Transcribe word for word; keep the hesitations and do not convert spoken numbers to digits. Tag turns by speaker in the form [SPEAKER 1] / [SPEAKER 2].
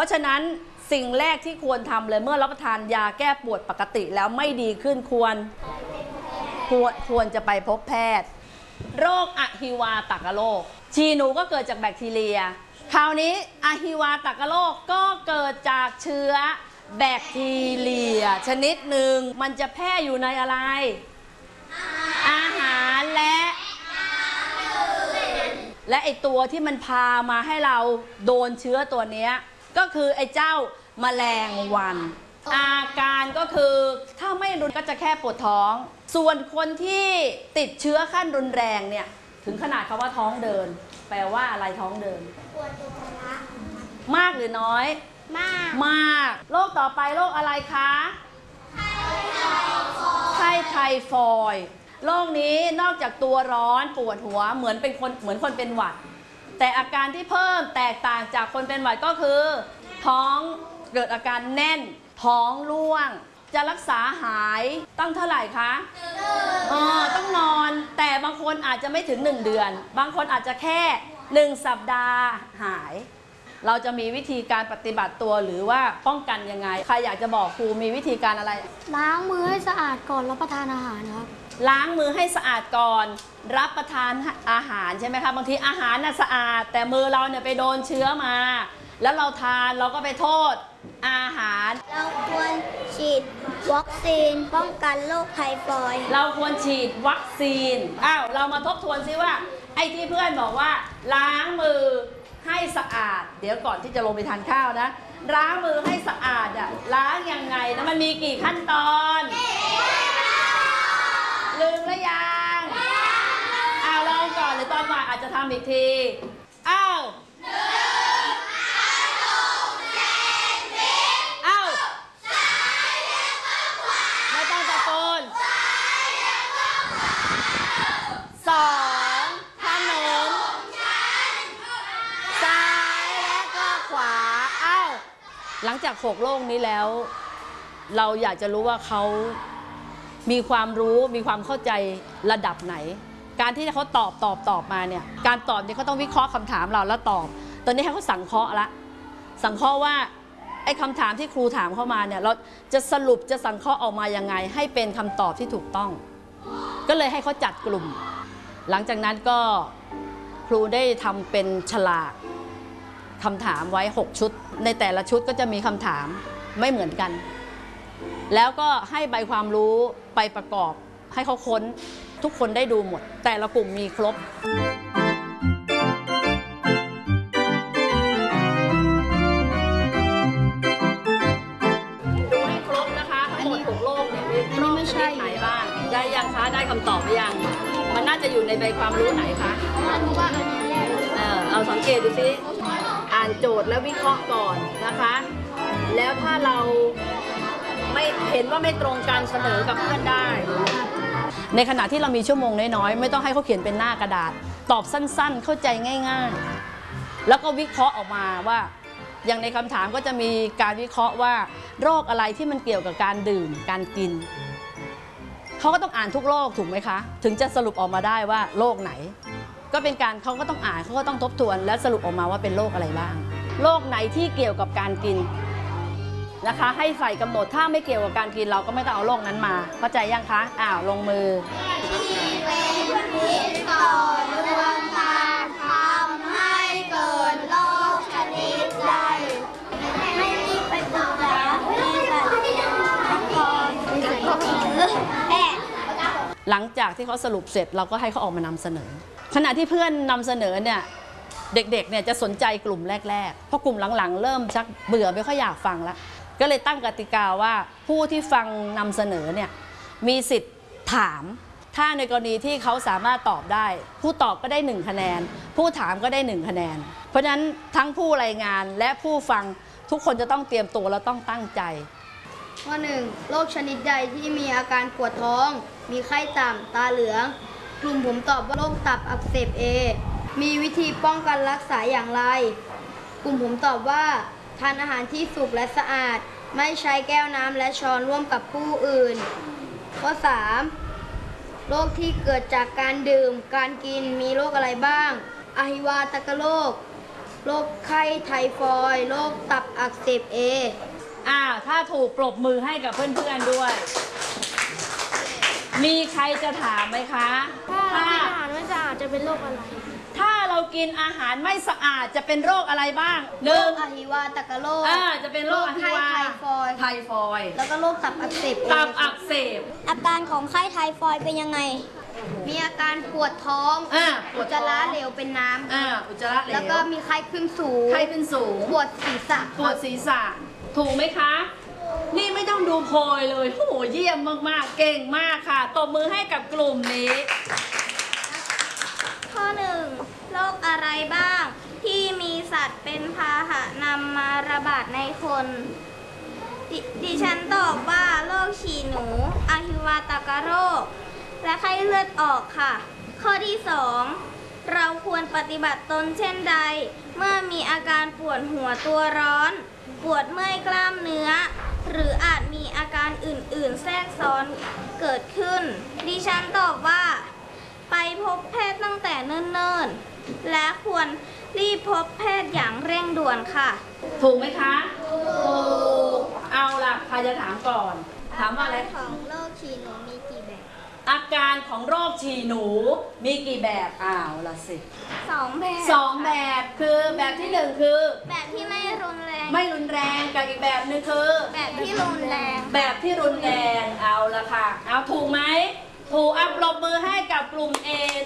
[SPEAKER 1] ราะฉะนั้นสิ่งแรกที่ควรทำเลยเมื่อรับประทานยาแก้ปวดปกติแล้วไม่ดีขึ้นควรควรควรจะไปพบแพทย์โรคอะฮิวาตกโรคฉี่หนูก็เกิดจากแบคทีเรียคราวนี้อะฮิวาตกโรคก็เกิดจากเชื้อแบคทีเรียชนิดหนึ่งมันจะแพร่อยู่ในอะไรอาหารและและไอตัวที่มันพามาให้เราโดนเชื้อตัวนี้ก็คือไอเจ้าแมลงวันอาการก็คือถ้าไม่รุนก็จะแค่ปวดท้องส่วนคนที่ติดเชื้อขั้นรุนแรงเนี่ยถึงขนาดคำว่าท้องเดินแปลว่าอะไรท้องเดินปวดอุจจาระมากหรือน้อยมากมากโรคต่อไปโรคอะไรคะไข้ไทฟอยด์โรคนี้นอกจากตัวร้อนปวดหัวเหมือนเป็นคนเหมือนคนเป็นหวัดแต่อาการที่เพิ่มแตกต่างจากคนเป็นหวัดก็คือท้องเกิดอาการแน่นท้องร่วงจะรักษาหายต้องเท่าไหร่คะอ๋อต้องนอนแต่บางคนอาจจะไม่ถึงหนึ่งเดือนบางคนอาจจะแค่หนึ่งสัปดาห์หายเราจะมีวิธีการปฏิบัติตัวหรือว่าป้องกันยังไงใครอยากจะบอกครูมีวิธีการอะไร
[SPEAKER 2] ล้างมือให้สะอาดก่อนรับประทานอาหารครับ
[SPEAKER 1] ล้างมือให้สะอาดก่อนรับประทานอาหารใช่ไหมคะบางทีอาหารน่ะสะอาดแต่มือเราเนี่ยไปโดนเชื้อมาแล้วเราทานเราก็ไปโทษอาหาร
[SPEAKER 2] เราควรฉีดวัคซีนป้องกันโรคไทฟอยด์
[SPEAKER 1] เราควรฉีดวัคซีนอ้าวเรามาทบทวนซิว่าไอ้ที่เพื่อนบอกว่าล้างมือให้สะอาดเดี๋ยวก่อนที่จะลงไปทานข้าวนะล้างมือให้สะอาดอ่ะล้างยังไงนะมันมีกี่ขั้นตอนลืมหรือยังอ้าวลองก่อนหรือตอนบ่ายอาจจะทำอีกทีอ้าวสองถนนซ้ายและก็ขวาอ้าวหลังจากหกโรคนี้แล้วเราอยากจะรู้ว่าเขามีความรู้มีความเข้าใจระดับไหนการที่เขาตอบตอบตอบมาเนี่ยการตอบเนี่ยเขาต้องวิเคราะห์คำถามเราแล้วตอบตอนนี้ให้เขาสังเคราะห์ละสังเคราะห์ว่าไอ้คำถามที่ครูถามเข้ามาเนี่ยเราจะสรุปจะสังเคราะห์ออกมายังไงให้เป็นคำตอบที่ถูกต้องก็เลยให้เขาจัดกลุ่มหลังจากนั้นก็ครูได้ทำเป็นฉลากคำถามไว้หกชุดในแต่ละชุดก็จะมีคำถามไม่เหมือนกันแล้วก็ให้ใบความรู้ไปประกอบให้เขาค้นทุกคนได้ดูหมดแต่ละกลุ่มมีครบดูให้ครบนะคะทั้งหมดหกโรคเนี่ยมีโรคชนิดไหนบ้างได้ยังคะได้คำตอบหรือยังมันน่าจะอยู่ในใบความรู้ไหนคะเออเอาสังเกตดูซิอ่านโจทย์แล้ววิเคราะห์ก่อนนะคะแล้วถ้าเราไม่เห็นว่าไม่ตรงกันเสนอกับเพื่อนได้ในขณะที่เรามีชั่วโมงน้อยๆไม่ต้องให้เขาเขียนเป็นหน้ากระดาษตอบสั้นๆเข้าใจง่ายๆแล้วก็วิเคราะห์ออกมาว่าอย่างในคำถามก็จะมีการวิเคราะห์ว่าโรคอะไรที่มันเกี่ยวกับการดื่มการกินเขาก็ต้องอ่านทุกโรคถูกไหมคะถึงจะสรุปออกมาได้ว่าโรคไหนก็เป็นการเขาก็ต้องอ่านเขาก็ต้องทบทวนและสรุปออกมาว่าเป็นโรคอะไรบ้างโรคไหนที่เกี่ยวกับการกินนะคะให้ใส่กำหนดถ้าไม่เกี่ยวกับการกินเราก็ไม่ต้องเอาโรคนั้นมาเข้าใจยังคะอ้าวลงมือที่เป็นพิษต่อดวงตาทำให้เกิดโรคชนิดใด
[SPEAKER 2] ให้รีบไปปรึกษาเภสัชกรแพทย์
[SPEAKER 1] หลังจากที่เขาสรุปเสร็จเราก็ให้เขาออกมานำเสนอขณะที่เพื่อนนำเสนอเนี่ยเด็กๆเนี่ยจะสนใจกลุ่มแรกๆเพราะกลุ่มหลังๆเริ่มชักเบื่อไม่ค่อยอยากฟังแล้วก็เลยตั้งกติกาว่าผู้ที่ฟังนำเสนอเนี่ยมีสิทธิ์ถามถ้าในกรณีที่เขาสามารถตอบได้ผู้ตอบก็ได้หนึ่งคะแนนผู้ถามก็ได้หนึ่งคะแนนเพราะฉะนั้นทั้งผู้รายงานและผู้ฟังทุกคนจะต้องเตรียมตัวและต้องตั้งใจ
[SPEAKER 2] ข้อหนึ่งโรคชนิดใดที่มีอาการปวดท้องมีไข้ต่ำตาเหลืองกลุ่มผมตอบว่าโรคตับอักเสบ เอ มีวิธีป้องกันรักษาอย่างไรกลุ่มผมตอบว่าทานอาหารที่สุกและสะอาดไม่ใช้แก้วน้ำและช้อนร่วมกับผู้อื่นข้อสามโรคที่เกิดจากการดื่มการกินมีโรคอะไรบ้างอะฮิวาตกโรคโรคไข้ไทฟอยด์โรคตับอักเสบ A
[SPEAKER 1] อ่าถ้าถูกปรบมือให้กับเพื่อนๆด้วย มีใครจะถามไหมคะ
[SPEAKER 3] ถ้าเรากินอาหารไม่สะอาดจะเป็นโรคอะไร
[SPEAKER 1] ถ้าเรากินอาหารไม่สะอาดจะเป็นโรคอะไรบ้างห
[SPEAKER 2] โร
[SPEAKER 1] นึ่ง
[SPEAKER 2] คอหิวาตกโรค
[SPEAKER 1] อ่าจะเป็นโรคอหิวา
[SPEAKER 2] ไข้ไทฟอยด์
[SPEAKER 1] ไทฟอยด์
[SPEAKER 2] แล้วก็โรคตับอักเสบ A
[SPEAKER 1] ตับอักเสบ
[SPEAKER 3] อาการของไข้ไทฟอยด์เป็นยังไง
[SPEAKER 2] มีอาการปวดท้อง
[SPEAKER 1] อ่าป
[SPEAKER 2] อุ
[SPEAKER 1] ว
[SPEAKER 2] จ
[SPEAKER 1] ด
[SPEAKER 2] จา
[SPEAKER 1] ท้
[SPEAKER 2] ระ
[SPEAKER 1] อง
[SPEAKER 2] เหลวเป็นน้ำ
[SPEAKER 1] อ่าอุจจาระเหลว
[SPEAKER 2] แล้วก็มีไข้ขึ้นสูง
[SPEAKER 1] ไข้ขึ้นสูง
[SPEAKER 2] ปวดศีรษะ
[SPEAKER 1] ปวดศีรษะถูกไหมคะ นี่ไม่ต้องดูโพยเลยโอ้โหเยี่ยมมากๆ เก่งมากค่ะตบมือให้กับกลุ่มนี้
[SPEAKER 3] ข้อหนึ่งโรคอะไรบ้าง ที่มีสัตว์เป็นพาหะนำมาระบาดในคนดดิฉันตอบว่าโรคฉี่หนูอหิวาตกโรค และไข้เลือดออกค่ะ ข้อที่สองเราควรปฏิบัติตนเช่นใด เมื่อมีอาการปวดหัวตัวร้อน ปวดเมื่อยกล้ามเนื้อ หรืออาจมีอาการอื่นๆ แทรกซ้อนเกิดขึ้น ดิฉันตอบว่า ไปพบแพทย์ตั้งแต่เนิ่นๆ และควรรีบพบแพทย์อย่างเร่งด่วนค่ะ
[SPEAKER 1] ถูกไหมคะถูกเอาล่ะใครจะถามก่อน ถามว่าอะไร
[SPEAKER 3] ของโรคฉี่หนูมีกี่แบบ
[SPEAKER 1] อาการของโรคฉี่หนูมีกี่แบบอ้าวละสิ
[SPEAKER 3] สองแบบ
[SPEAKER 1] สองแบบคือแบบที่หนึ่งคือ
[SPEAKER 3] แบบที่ไม่รุนแรง
[SPEAKER 1] ไม่รุนแรงกับอีกแบบหนึงคือ
[SPEAKER 3] แบบที่รุนแรง
[SPEAKER 1] แบบที่รุนแรงเอาละค่ะ เอาถูกไหมถูกอัปรบมือให้กับกลุ่ม A